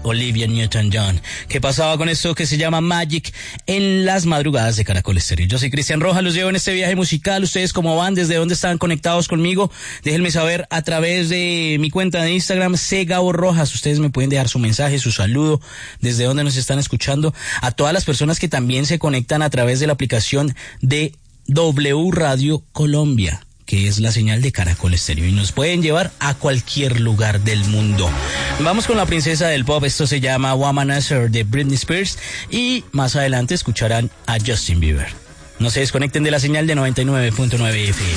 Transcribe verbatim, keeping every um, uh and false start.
Olivia Newton-John. ¿Qué pasaba con esto que se llama Magic en las madrugadas de Caracol Estéreo? Yo soy Cristian Rojas, los llevo en este viaje musical. ¿Ustedes cómo van? ¿Desde dónde están conectados conmigo? Déjenme saber a través de mi cuenta de Instagram, C Gabo Rojas. Ustedes me pueden dejar su mensaje, su saludo, desde dónde nos están escuchando. A todas las personas que también se conectan a través de la aplicación de W Radio Colombia, que es la señal de Caracol Estéreo, y nos pueden llevar a cualquier lugar del mundo. Vamos con la princesa del pop. Esto se llama Womanizer de Britney Spears, y más adelante escucharán a Justin Bieber. No se desconecten de la señal de noventa y nueve punto nueve F M.